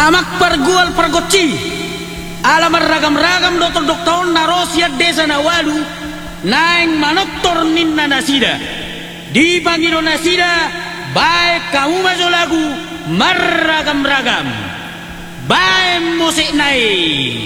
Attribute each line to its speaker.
Speaker 1: Amak pergual pergoci alamar ragam-ragam doktor-doktor narosia desa nawalu naeng manoktor ninna nasida di pangiro nasida baik kamu mazo lagu marragam-ragam baik musik naik